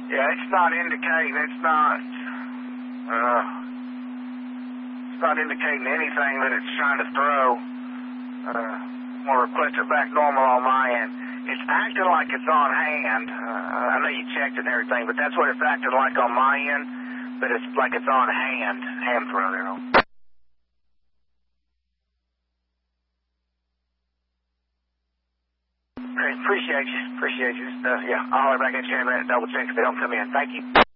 Yeah, it's not indicating, it's not indicating anything that it's trying to throw. I'm going to request it back normal on my end. It's acting like it's on hand. I know you checked it and everything, but that's what it's acting like on my end. But it's like it's on hand throw there. Great, appreciate you. Yeah, I'll holler back at you in a minute, double check if they don't come in. Thank you.